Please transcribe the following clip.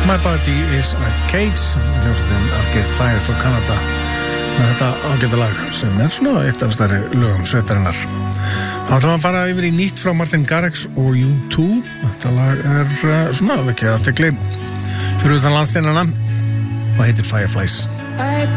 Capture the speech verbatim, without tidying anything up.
My Body is a Cage, hljómsveitin Arcade Fire for Canada með þetta ágæta lag sem er svona eitt af stærri lögum sveitarinnar. Þá ætlum við að fara yfir í nýtt frá Martin Garrix og U two. Þetta lag er svona ekki aðtekli fyrir utan landsteinana og heitir Fireflies.